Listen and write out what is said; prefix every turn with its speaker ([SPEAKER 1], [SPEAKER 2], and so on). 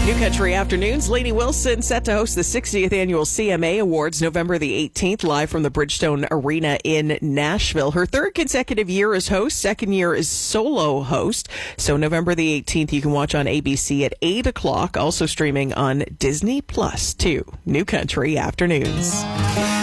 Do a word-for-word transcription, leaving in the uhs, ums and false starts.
[SPEAKER 1] New Country Afternoons. Lainey Wilson set to host the sixtieth Annual C M A Awards November the eighteenth, live from the Bridgestone Arena in Nashville. Her third consecutive year as host, second year as solo host. So November the eighteenth, you can watch on A B C at eight o'clock, also streaming on Disney Plus, too. New Country Afternoons.